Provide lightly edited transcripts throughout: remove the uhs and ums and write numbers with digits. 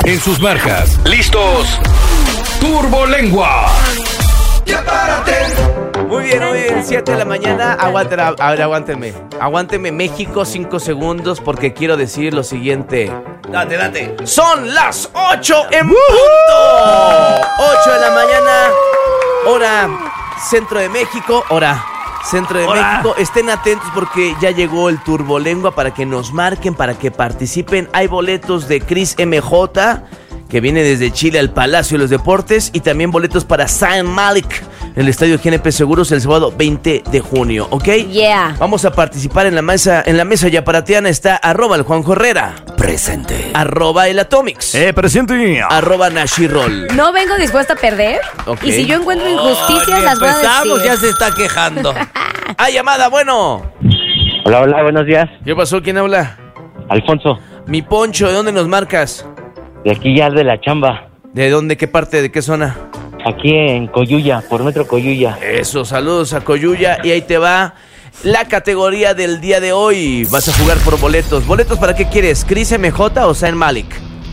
En sus marcas. ¿Listos? ¡Turbolengua! ¡Ya párate! Muy bien, 7 de la mañana. Aguántenme México 5 segundos porque quiero decir lo siguiente. Date. Son las 8 en punto. 8 de la mañana, hora Centro de México, México. Estén atentos porque ya llegó el Turbolengua para que nos marquen, para que participen. Hay boletos de Chris MJ, que viene desde Chile al Palacio de los Deportes, y también boletos para Zayn Malik en el Estadio GNP Seguros el sábado 20 de junio, ¿ok? Yeah. Vamos a participar en la mesa yaparateana. Está @el Juanjo Herrera. Presente. @el Atomics. Presente. @Nashirol. No vengo dispuesta a perder. Okay. Y si yo encuentro injusticias, las voy a decir. Ya se está quejando. Llamada, bueno. Hola, buenos días. ¿Qué pasó? ¿Quién habla? Alfonso, Mi Poncho, ¿de dónde nos marcas? de aquí ya de la chamba. ¿De dónde? ¿Qué parte? ¿De qué zona? Aquí en Coyuya, por Metro Coyuya. Eso, saludos a Coyuya. Y ahí te va la categoría del día de hoy. Vas a jugar por boletos. ¿Boletos para qué quieres? ¿Chris MJ o Zayn Malik?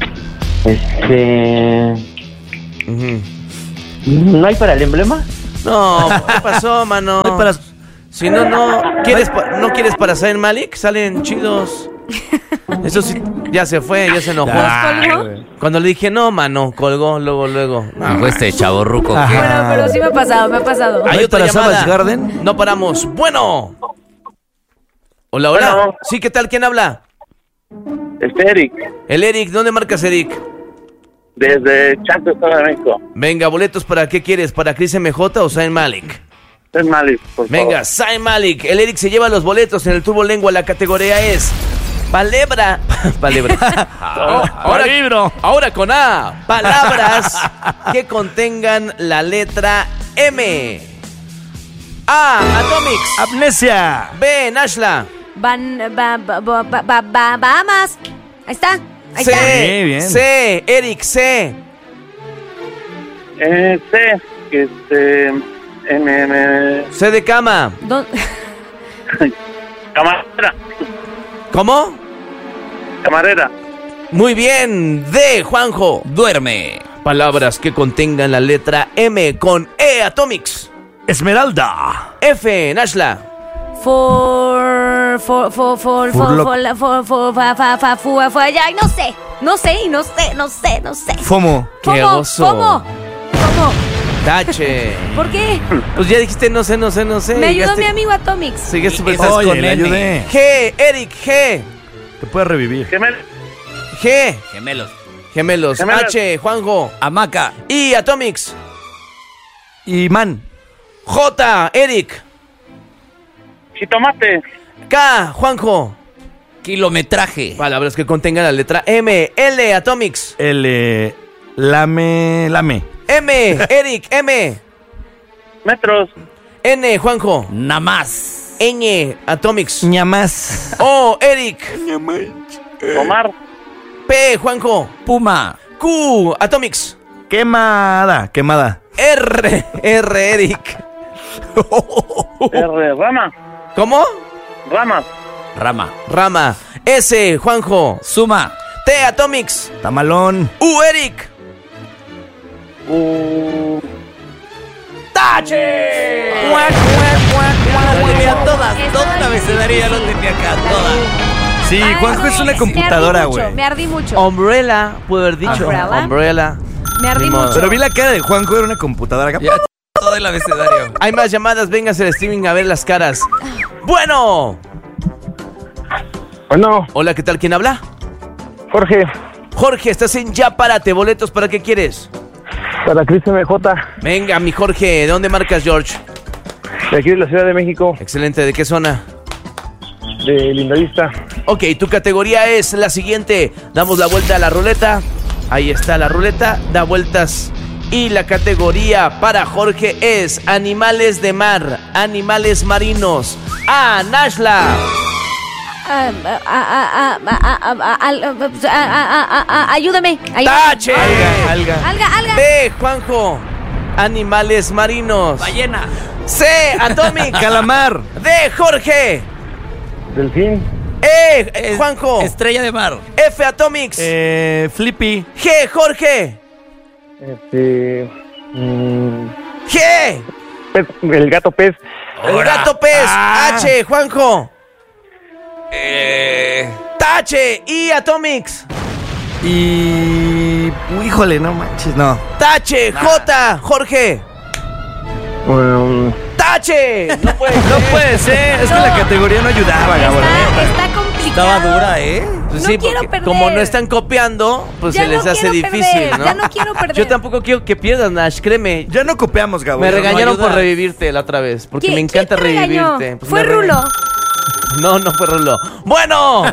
¿No hay para el emblema? No, ¿qué pasó, mano? No hay para... Si no quieres para Zayn Malik, salen chidos. Eso sí, ya se fue, ya se enojó. Cuando le dije no, mano, colgó luego. Este chavorruco. Bueno, pero sí me ha pasado. Hay otra para llamada. Savage Garden? No paramos. Bueno. Hola. Bueno. Sí, ¿qué tal? ¿Quién habla? Eric, El Eric. ¿Dónde marcas, Eric? desde Chanto, Estado de México. Venga, boletos para qué quieres, para Chris MJ o Zayn Malik. Es Malik, por favor. Venga, Zayn Malik. El Eric se lleva los boletos en el Turbolengua. La categoría es Palabra. Ahora con A. Palabras que contengan la letra M. A. Atomics. Amnesia. B. Nashla. Bahamas. Ahí está. C. Bien. C. Eric. C. C de cama. Camarera. ¿Cómo? Camarera. Muy bien. D. Juanjo. Duerme. Palabras que contengan la letra M con E. Atomics. Esmeralda. F. Nashla. Ay, no sé. FOMO. ¡Qué oso! ¿Cómo? Tache. ¿Por qué? Pues ya dijiste no sé. Me ayudó mi amigo Atomics. Sigue super Oye, con le M. ayudé. G. Eric. G. Te puede revivir. G. Gemelos. Gemelos. H. Juanjo. Hamaca. I. Atomics. Y man. J. Eric. Jitomate. K. Juanjo. Kilometraje. Palabras que contengan la letra M. L. Atomics. Lame. M. Eric. M. Metros. N. Juanjo. Namás. Ñ. Atomics. Ñamás. O. Eric. Omar. P. Juanjo. Puma. Q. Atomics. Quemada. R. Eric. Rama. ¿Cómo? Rama. Rama. S. Juanjo. Suma. T. Atomics. Tamalón. U. Eric. ¡Tache! Lo tenía todas la abecedaria lo tenía acá, todas. Sí, Ay, Juanjo es una computadora, güey. Me ardí mucho. Umbrella, puedo haber dicho. Umbrella. Me ardí Ni modo. mucho. Pero vi la cara de Juanjo, era una computadora acá. Ya, todo el abecedario. Hay más llamadas, véngase al streaming a ver las caras. Bueno. Hola, ¿qué tal? ¿Quién habla? Jorge, estás en Ya Párate. ¿Boletos para qué quieres? Para Chris MJ. Venga, mi Jorge. ¿De dónde marcas, George? De aquí de la Ciudad de México. Excelente. ¿De qué zona? De Lindavista. Ok, tu categoría es la siguiente. Damos la vuelta a la ruleta. Ahí está la ruleta. Da vueltas. Y la categoría para Jorge es animales de mar, animales marinos. A. Nashla. Ayúdame. Tache. Alga. Alga. B. Juanjo. Animales marinos. Ballena. C. Atomic. Calamar. D. Jorge. Delfín. Juanjo. Estrella de mar. F, Atomics. Flippy. G, Jorge. G. El gato pez. El gato pez. H, Juanjo. Tache. I, Atomics. Y... híjole, no manches, no. Tache. J, Jorge. Tache. No puede ser. Es que la categoría no ayudaba, Gabo. Está complicado. Estaba dura, Pues No sí, quiero porque perder. como no están copiando, pues Ya se les no hace quiero difícil, perder, ¿no? ya no quiero perder. Yo tampoco quiero que pierdas, Nash, créeme. Ya no copiamos, Gabo. Me ya no regañaron por ayudas. revivirte la otra vez, porque ¿Quién- me encanta quién te regañó? revivirte. Pues Fue me Rulo. No fue Rulo. Bueno.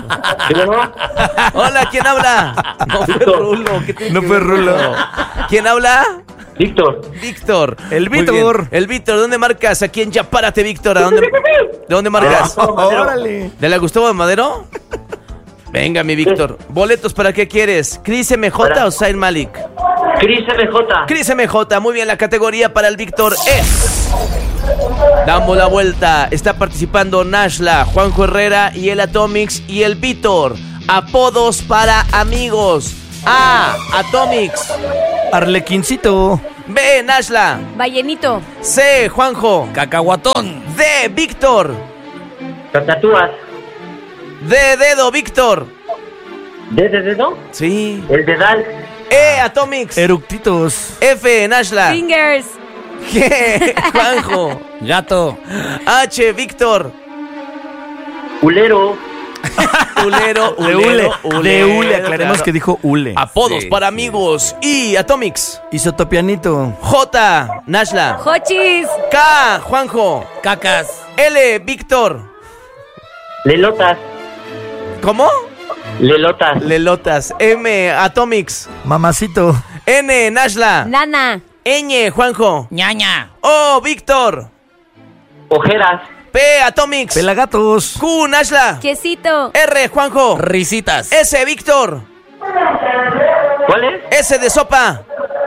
Hola, ¿quién habla? No fue Rulo. ¿Qué tiene No que fue ver Rulo. Rulo? ¿Quién habla? Víctor. Víctor. El Muy Víctor. bien. El Víctor, ¿dónde marcas? Aquí en Yapárate, Víctor. ¿De dónde marcas? Órale. ¿De la Gustavo Madero? Venga, mi Víctor. ¿Boletos para qué quieres? ¿Chris MJ o Zayn Malik? Cris MJ. Chris MJ, muy bien, la categoría para el Víctor es... Damos la vuelta, está participando Nashla, Juanjo Herrera y el Atomics y el Víctor. Apodos para amigos. A, Atomics. Arlequincito. B, Nashla. Ballenito. C, Juanjo. Cacahuatón. D, Víctor. Cacatúas. D, dedo, Víctor. ¿De dedo? Sí. El dedal. E, Atomics. Eructitos. F, Nashla. Fingers. G, Juanjo. Gato. H, Víctor. Ulero. Ulero, De hule, aclaremos que dijo hule. Apodos Sí, para sí. amigos. I, Atomics. Isotopianito. J, Nashla. Hochis. K, Juanjo. Cacas. L, Víctor. Lelotas. ¿Cómo? Lelotas. Lelotas. M, Atomics. Mamacito. N, Nashla. Nana. Ñ, Juanjo. Ñaña. O, Víctor. Ojeras. P, Atomics. Pelagatos. Q, Nashla. Quesito. R, Juanjo. Risitas. S, Víctor. ¿Cuál es? S de sopa.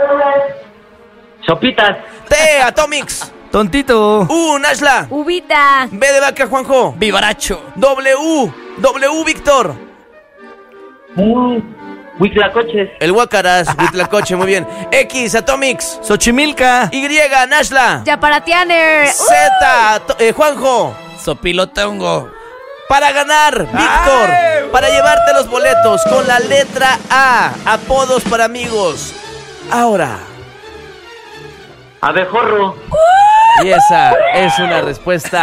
Sopitas. T, Atomics. Tontito. U, Nashla. Ubita. B de vaca, Juanjo. Vivaracho. W, Víctor. Huitlacoches. El Huacaras, Huitlacoche, muy bien. X, Atomics. Xochimilca. Y, Nashla. Yaparatianer. Z, Juanjo. Sopilotongo. Para ganar, Víctor. Para llevarte los boletos con la letra A. Apodos para amigos. Ahora. Abejorro. Y esa es una respuesta